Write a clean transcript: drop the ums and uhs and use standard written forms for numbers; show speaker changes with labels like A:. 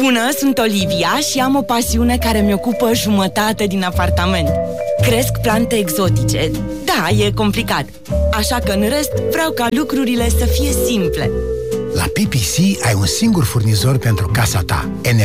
A: Bună, sunt Olivia și am o pasiune care mi ocupă jumătate din apartament. Cresc plante exotice. Da, e complicat. Așa că în rest vreau ca lucrurile să fie simple.
B: La PPC ai un singur furnizor pentru casa ta.